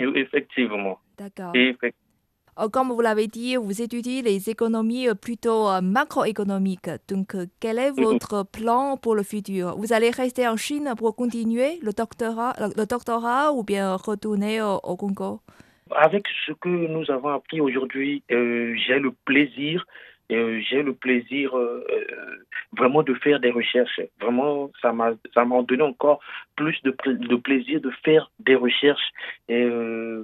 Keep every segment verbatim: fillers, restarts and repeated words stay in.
effectivement. D'accord. Et effectivement. Euh, Comme vous l'avez dit, vous étudiez les économies euh, plutôt euh, macroéconomiques. Donc, euh, quel est votre plan pour le futur? Vous allez rester en Chine pour continuer le doctorat, le le doctorat ou bien retourner au, au Congo? Avec ce que nous avons appris aujourd'hui, euh, j'ai le plaisir, euh, j'ai le plaisir euh, euh, vraiment de faire des recherches. Vraiment, ça m'a, ça m'a donné encore plus de, pla- de plaisir de faire des recherches. Et, euh,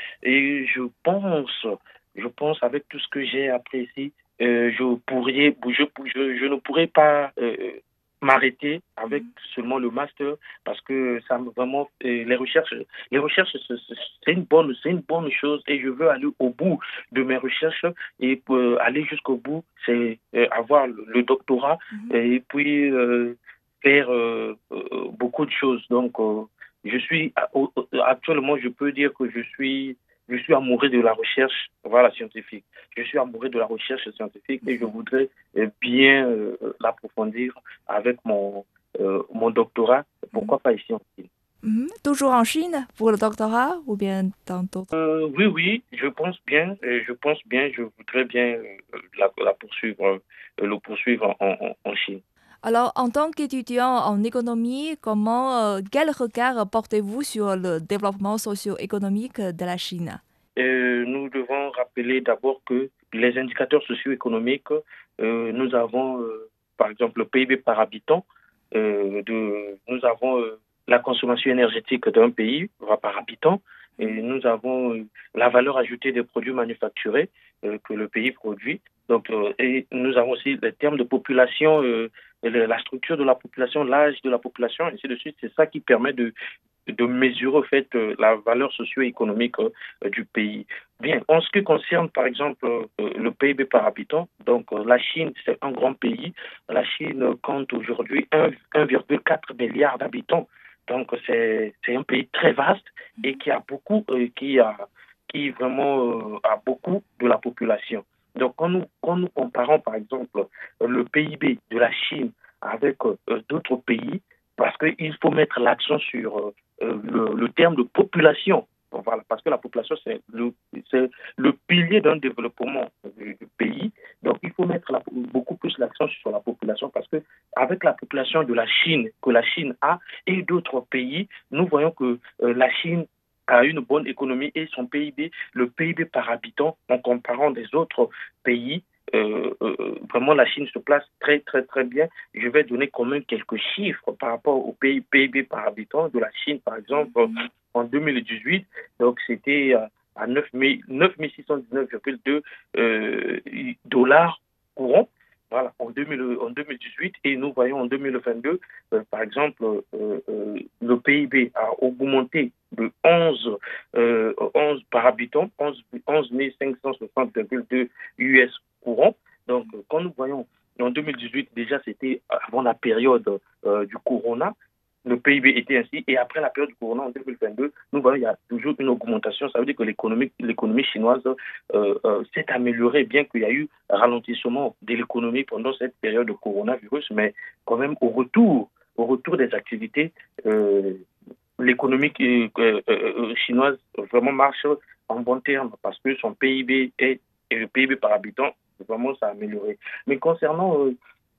et je pense, je pense avec tout ce que j'ai appris ici, euh, je pourrais, je, je, je ne pourrais pas euh, m'arrêter avec Mhm. seulement le master parce que ça me vraiment euh, les recherches les recherches, c'est c'est une bonne, c'est une bonne chose et je veux aller au bout de mes recherches et pour euh, aller jusqu'au bout, c'est euh, avoir le, le doctorat Mhm. et puis euh, faire euh, euh, beaucoup de choses. Donc, euh, je suis actuellement, je peux dire que je suis, je suis amoureux de la recherche, voilà, scientifique. Je suis amoureux de la recherche scientifique et je voudrais euh, bien euh, l'approfondir avec mon euh, mon doctorat. Mhm. Pourquoi pas ici en Chine? Mhm. Toujours en Chine pour le doctorat ou bien dans d'autres? Euh, oui, oui, je pense bien, euh, je pense bien, je voudrais bien euh, la, la poursuivre, euh, le poursuivre en, en, en Chine. Alors, en tant qu'étudiant en économie, comment, euh, quel regard portez-vous sur le développement socio-économique de la Chine? Euh, nous devons rappeler d'abord que les indicateurs socio-économiques, euh, nous avons, euh, par exemple, le P I B par habitant, euh, de, nous avons euh, la consommation énergétique d'un pays va par habitant, et nous avons euh, la valeur ajoutée des produits manufacturés euh, que le pays produit. Donc, euh, et nous avons aussi les termes de population, euh, la structure de la population, l'âge de la population, et ainsi de suite. C'est ça qui permet de de mesurer au fait euh, la valeur socio-économique euh, du pays. Bien, en ce qui concerne par exemple euh, le P I B par habitant, donc euh, la Chine, c'est un grand pays. La Chine compte aujourd'hui un virgule quatre milliard d'habitants. Donc c'est c'est un pays très vaste et qui a beaucoup, euh, qui a qui vraiment euh, a beaucoup de la population. Donc quand nous quand nous comparons par exemple le P I B de la Chine avec euh, d'autres pays, parce qu'il faut mettre l'accent sur euh, euh, le, le terme de population. Bon, voilà, parce que la population, c'est le, c'est le pilier d'un développement du, du pays. Donc, il faut mettre la, beaucoup plus l'accent sur la population parce que avec la population de la Chine, que la Chine a, et d'autres pays, nous voyons que euh, la Chine a une bonne économie et son P I B, le P I B par habitant, en comparant des autres pays, euh, euh, vraiment la Chine se place très très très bien. Je vais donner quand même quelques chiffres par rapport au P I B par habitant de la Chine, par exemple, en deux mille dix-huit. Donc, c'était à neuf mille six cent dix-neuf virgule deux euh, dollars courants. Voilà, en, deux mille, en deux mille dix-huit. Et nous voyons en deux mille vingt-deux, euh, par exemple, euh, euh, le P I B a augmenté de onze, euh, onze par habitant, onze mille cinq cent soixante virgule deux U S courant. Donc, quand nous voyons en deux mille dix-huit, déjà, c'était avant la période euh, du corona, le P I B était ainsi. Et après la période du corona en deux mille vingt-deux, nous voyons qu'il y a toujours une augmentation. Ça veut dire que l'économie, l'économie chinoise euh, euh, s'est améliorée, bien qu'il y a eu un ralentissement de l'économie pendant cette période de coronavirus. Mais quand même, au retour, au retour des activités, euh, l'économie euh, euh, chinoise vraiment marche en bon terme parce que son P I B est, et le P I B par habitant, vraiment, ça a amélioré. Mais concernant euh,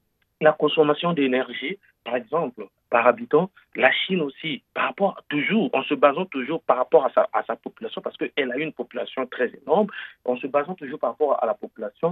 la consommation d'énergie, par exemple, par habitant, la Chine aussi, par rapport toujours, en se basant toujours par rapport à sa, à sa population, parce qu'elle a une population très énorme, en se basant toujours par rapport à la population,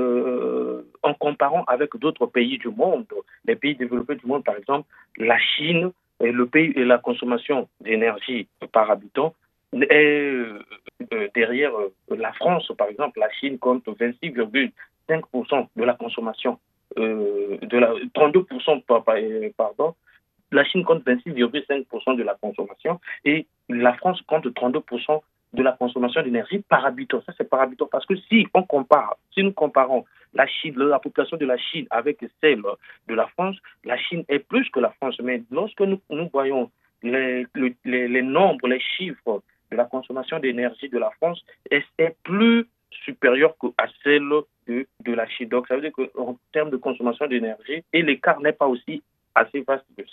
euh, en comparant avec d'autres pays du monde, les pays développés du monde, par exemple, la Chine, et le pays et la consommation d'énergie par habitant est euh, derrière euh, la France, par exemple, la Chine compte vingt-six virgule cinq pour cent de la consommation euh, de la trente-deux pour cent par, par, pardon, la Chine compte vingt-six virgule cinq pour cent de la consommation et la France compte trente-deux pour cent de la consommation d'énergie par habitant. Ça, c'est par habitant. Parce que si on compare, si nous comparons la Chine, la population de la Chine avec celle de la France, la Chine est plus que la France. Mais lorsque nous, nous voyons les, les, les nombres, les chiffres de la consommation d'énergie de la France, est plus supérieure à celle de, de la Chine. Donc, ça veut dire qu'en termes de consommation d'énergie, et l'écart n'est pas aussi assez vaste que ça,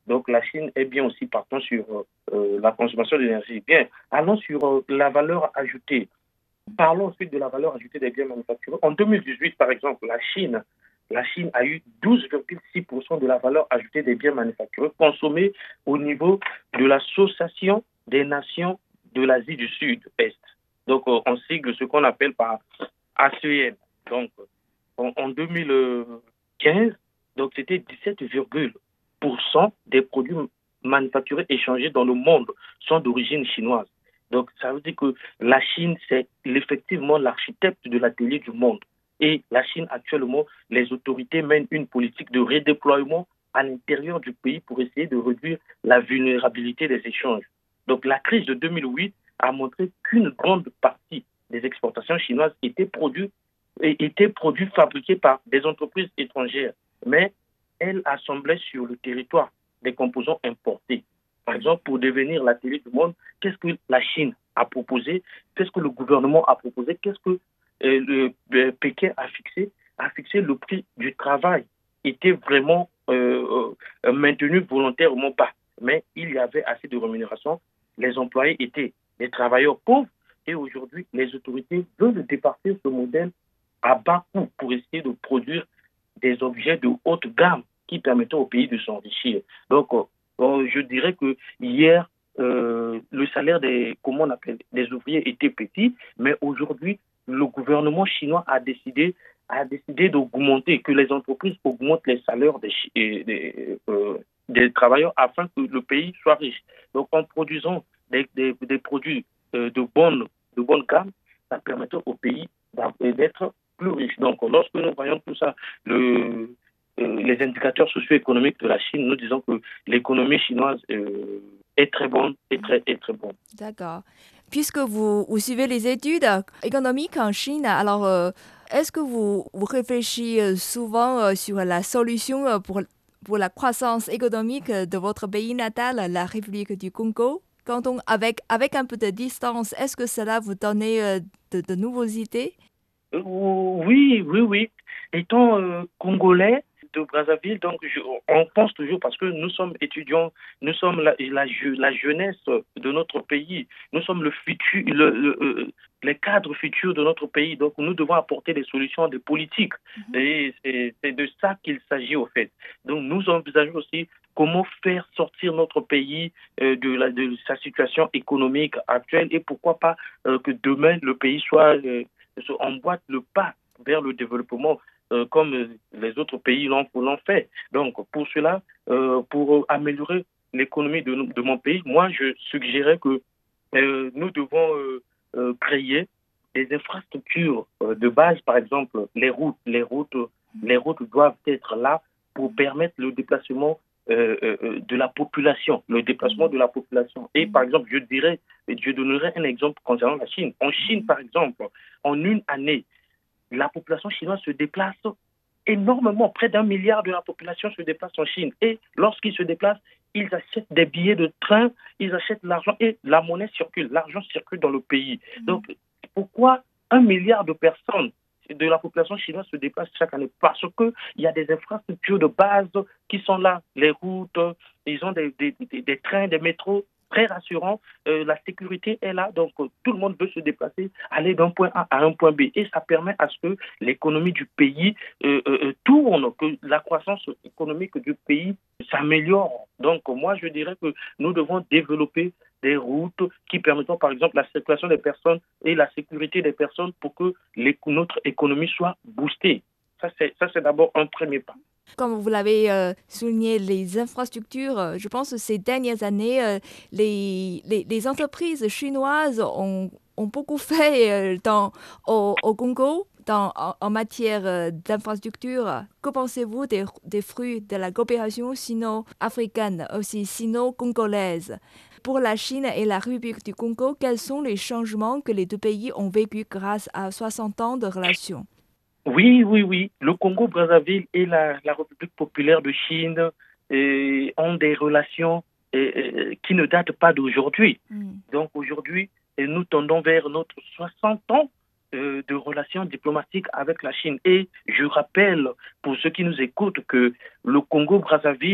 Donc la Chine est bien aussi partant sur euh, la consommation d'énergie. Bien, allons sur euh, la valeur ajoutée. Parlons ensuite de la valeur ajoutée des biens manufacturés. En deux mille dix-huit, par exemple, la Chine, la Chine a eu douze virgule six pour cent de la valeur ajoutée des biens manufacturés consommés au niveau de l'Association des nations de l'Asie du Sud-Est. Donc, euh, on sigle ce qu'on appelle par A S E M. Donc, en, en deux mille quinze, donc c'était dix-sept virgule six pour cent des produits manufacturés échangés dans le monde sont d'origine chinoise. Donc, ça veut dire que la Chine, c'est effectivement l'architecte de l'atelier du monde. Et la Chine, actuellement, les autorités mènent une politique de redéploiement à l'intérieur du pays pour essayer de réduire la vulnérabilité des échanges. Donc, la crise de deux mille huit a montré qu'une grande partie des exportations chinoises étaient produits, étaient produits fabriqués par des entreprises étrangères, mais elles assemblaient sur le territoire des composants importés. Par exemple, pour devenir l'atelier du monde, qu'est-ce que la Chine a proposé? Qu'est-ce que le gouvernement a proposé? Qu'est-ce que euh, le, le Pékin a fixé? A fixé le prix du travail était vraiment euh, euh, maintenu volontairement bas. Mais il y avait assez de rémunération. Les employés étaient des travailleurs pauvres et aujourd'hui, les autorités veulent départir ce modèle à bas coût pour essayer de produire des objets de haute gamme qui permettent au pays de s'enrichir. Donc, euh, je dirais que hier, euh, le salaire des, comment on appelle, des ouvriers était petit, mais aujourd'hui, le gouvernement chinois a décidé, a décidé d'augmenter, que les entreprises augmentent les salaires des, des, euh, des travailleurs afin que le pays soit riche. Donc, en produisant des, des, des produits euh, de, bonne, de bonne gamme, ça permettait au pays d'être plus riche. Donc, lorsque nous voyons tout ça, le, euh, les indicateurs socio-économiques de la Chine, nous disons que l'économie chinoise euh, est très bonne, est très, est très bonne. D'accord. Puisque vous, vous suivez les études économiques en Chine, alors euh, est-ce que vous, vous réfléchissez souvent euh, sur la solution pour, pour la croissance économique de votre pays natal, la République du Congo? Quand on, avec, avec un peu de distance, est-ce que cela vous donne euh, de, de nouvelles idées? Euh, oui, oui, oui. Étant euh, congolais de Brazzaville, donc je, on pense toujours parce que nous sommes étudiants, nous sommes la, la, la jeunesse de notre pays, nous sommes le futur, le, le, le, les cadres futurs de notre pays. Donc nous devons apporter des solutions, des politiques. Mm-hmm. Et c'est, c'est de ça qu'il s'agit au fait. Donc nous envisageons aussi comment faire sortir notre pays euh, de, la, de sa situation économique actuelle et pourquoi pas euh, que demain le pays soit euh, emboîte le pas vers le développement euh, comme les autres pays l'ont, l'ont fait. Donc, pour cela, euh, pour améliorer l'économie de, de mon pays, moi, je suggérais que euh, nous devons euh, euh, créer des infrastructures euh, de base, par exemple, les routes. Les routes, les routes doivent être là pour permettre le déplacement Euh, euh, de la population, le déplacement de la population. Et par exemple, je dirais, je donnerai un exemple concernant la Chine. En Chine, par exemple, en une année, la population chinoise se déplace énormément. Près d'un milliard de la population se déplace en Chine. Et lorsqu'ils se déplacent, ils achètent des billets de train, ils achètent l'argent et la monnaie circule. L'argent circule dans le pays. Donc, pourquoi un milliard de personnes de la population chinoise se déplace chaque année? Parce qu'il y a des infrastructures de base qui sont là, les routes, ils ont des, des, des, des trains, des métros très rassurants, euh, la sécurité est là, donc euh, tout le monde veut se déplacer, aller d'un point A à un point B, et ça permet à ce que l'économie du pays euh, euh, tourne, que la croissance économique du pays s'améliore. Donc moi je dirais que nous devons développer des routes qui permettent par exemple la circulation des personnes et la sécurité des personnes pour que notre économie soit boostée. Ça c'est, ça, c'est d'abord un premier pas. Comme vous l'avez euh, souligné, les infrastructures, euh, je pense que ces dernières années, euh, les, les, les entreprises chinoises ont, ont beaucoup fait euh, dans, au, au Congo dans, en, en matière euh, d'infrastructure. Que pensez-vous des, des fruits de la coopération sino-africaine, aussi sino-congolaise? Pour la Chine et la République du Congo, quels sont les changements que les deux pays ont vécu grâce à soixante ans de relations? Oui, oui, oui. Le Congo-Brazzaville et la, la République populaire de Chine euh, ont des relations euh, qui ne datent pas d'aujourd'hui. Mm. Donc aujourd'hui, nous tendons vers notre soixante ans euh, de relations diplomatiques avec la Chine. Et je rappelle, pour ceux qui nous écoutent, que le Congo-Brazzaville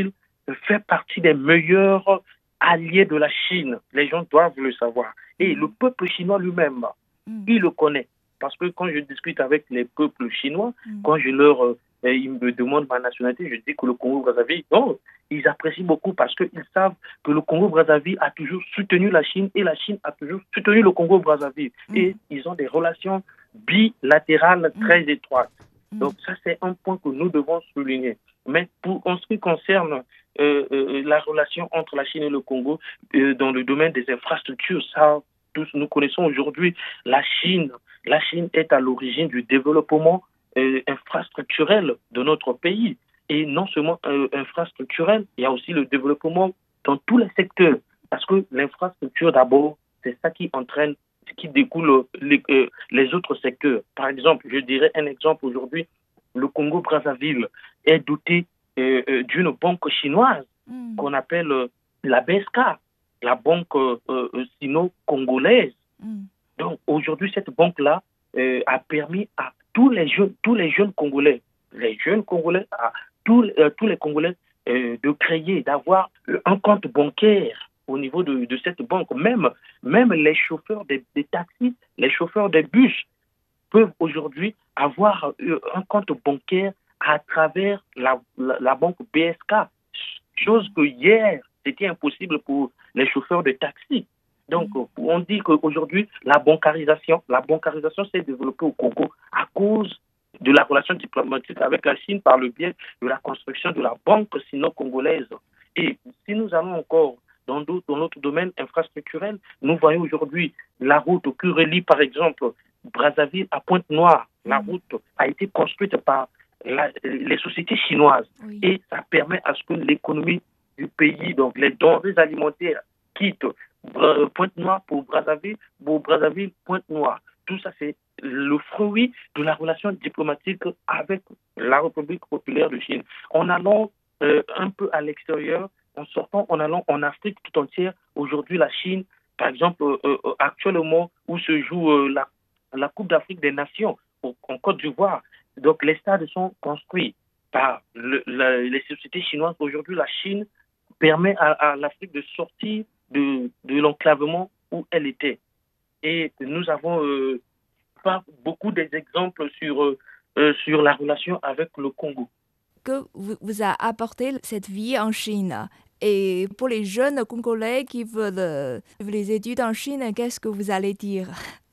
fait partie des meilleurs alliés de la Chine. Les gens doivent le savoir. Et le peuple chinois lui-même, mm. il le connaît. Parce que quand je discute avec les peuples chinois, mm. quand je leur, euh, ils me demandent ma nationalité, je dis que le Congo-Brazzaville, non, ils apprécient beaucoup parce qu'ils savent que le Congo-Brazzaville a toujours soutenu la Chine et la Chine a toujours soutenu le Congo-Brazzaville. Mm. Et ils ont des relations bilatérales mm. très étroites. Mm. Donc ça, c'est un point que nous devons souligner. Mais pour, en ce qui concerne euh, euh, la relation entre la Chine et le Congo euh, dans le domaine des infrastructures, ça, tous nous connaissons aujourd'hui la Chine. La Chine est à l'origine du développement euh, infrastructurel de notre pays. Et non seulement euh, infrastructurel, il y a aussi le développement dans tous les secteurs. Parce que l'infrastructure, d'abord, c'est ça qui entraîne, qui découle les, euh, les autres secteurs. Par exemple, je dirais un exemple aujourd'hui, le Congo-Brazzaville est doté euh, euh, d'une banque chinoise mm. qu'on appelle euh, la B S K, la banque euh, euh, sino-congolaise. Mm. Donc aujourd'hui, cette banque-là euh, a permis à tous les jeunes, tous les jeunes Congolais, les jeunes Congolais, à tous, euh, tous les Congolais euh, de créer, d'avoir un compte bancaire au niveau de, de cette banque. Même, même les chauffeurs des, des taxis, les chauffeurs des bus peuvent aujourd'hui avoir un compte bancaire à travers la, la, la banque B S K, chose que hier, c'était impossible pour les chauffeurs de taxi. Donc, on dit qu'aujourd'hui, la bancarisation, la bancarisation s'est développée au Congo à cause de la relation diplomatique avec la Chine par le biais de la construction de la banque sino-congolaise. Et si nous allons encore dans, dans notre domaine infrastructurel, nous voyons aujourd'hui la route qui relie, par exemple, Brazzaville à Pointe-Noire. La route a été construite par la, les sociétés chinoises. Oui. Et ça permet à ce que l'économie du pays, donc les denrées alimentaires, quittent Pointe-Noire pour Brazzaville, pour Brazzaville, Pointe-Noire. Tout ça, c'est le fruit de la relation diplomatique avec la République populaire de Chine. En allant euh, un peu à l'extérieur, en sortant, en allant en Afrique tout entière, aujourd'hui, la Chine, par exemple, euh, euh, actuellement, où se joue euh, la la Coupe d'Afrique des Nations en Côte d'Ivoire. Donc, les stades sont construits par le, la, les sociétés chinoises. Aujourd'hui, la Chine permet à, à l'Afrique de sortir de, de l'enclavement où elle était. Et nous avons euh, pas beaucoup d'exemples sur, euh, sur la relation avec le Congo. Que vous, vous a apporté cette vie en Chine? Et pour les jeunes Congolais qui veulent, veulent les études en Chine, qu'est-ce que vous allez dire?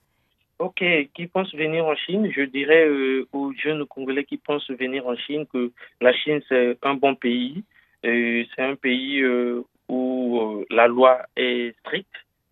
Ok, qui pensent venir en Chine, je dirais euh, aux jeunes Congolais qui pensent venir en Chine que la Chine, c'est un bon pays. Euh, c'est un pays euh, où euh, la loi est stricte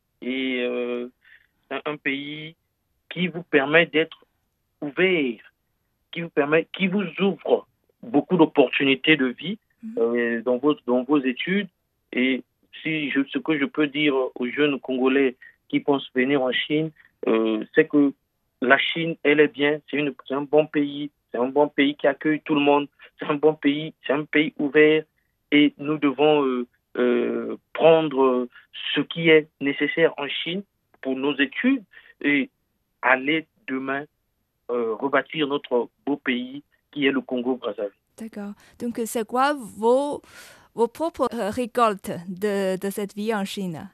et euh, c'est un pays qui vous permet d'être ouvert, qui vous permet, qui vous ouvre beaucoup d'opportunités de vie euh, dans, vos, dans vos études. Et si je, ce que je peux dire aux jeunes Congolais qui pensent venir en Chine, Euh, c'est que la Chine, elle est bien, c'est, une, c'est un bon pays, c'est un bon pays qui accueille tout le monde, c'est un bon pays, c'est un pays ouvert et nous devons euh, euh, prendre ce qui est nécessaire en Chine pour nos études et aller demain euh, rebâtir notre beau pays qui est le Congo-Brazzaville. D'accord. Donc, c'est quoi vos, vos propres récoltes de, de cette vie en Chine?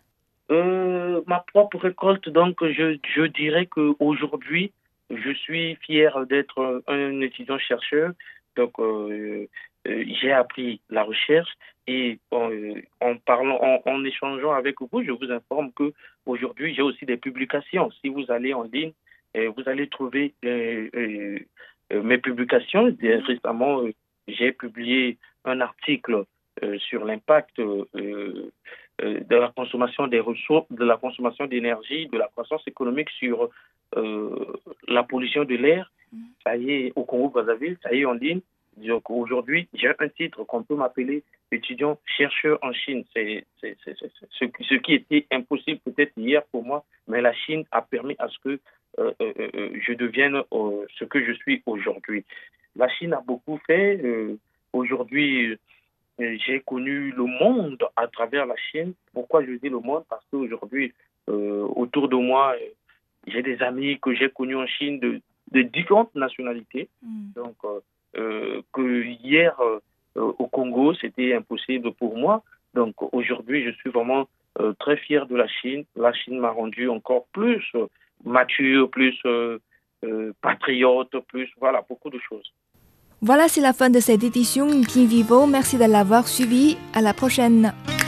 Euh, ma propre récolte, donc je, je dirais qu'aujourd'hui, je suis fier d'être un étudiant chercheur. Donc, euh, euh, j'ai appris la recherche et euh, en parlant, en, en échangeant avec vous, je vous informe que aujourd'hui, j'ai aussi des publications. Si vous allez en ligne, euh, vous allez trouver euh, euh, euh, mes publications. Récemment, euh, j'ai publié un article euh, sur l'impact euh, de la consommation des ressources, de la consommation d'énergie, de la croissance économique sur euh, la pollution de l'air. Ça y est, au Congo-Brazzaville, ça y est en ligne. Donc aujourd'hui, j'ai un titre qu'on peut m'appeler étudiant chercheur en Chine. C'est, c'est, c'est, c'est, c'est ce, ce qui était impossible peut-être hier pour moi, mais la Chine a permis à ce que euh, euh, je devienne euh, ce que je suis aujourd'hui. La Chine a beaucoup fait. Euh, aujourd'hui, j'ai connu le monde à travers la Chine. Pourquoi je dis le monde? Parce qu'aujourd'hui, euh, autour de moi, j'ai des amis que j'ai connus en Chine de, de différentes nationalités. Mm. Donc, euh, que hier, euh, au Congo, c'était impossible pour moi. Donc aujourd'hui, je suis vraiment euh, très fier de la Chine. La Chine m'a rendu encore plus euh, mature, plus euh, euh, patriote, plus, voilà, beaucoup de choses. Voilà, c'est la fin de cette édition Team Vivo. Merci de l'avoir suivi. À la prochaine.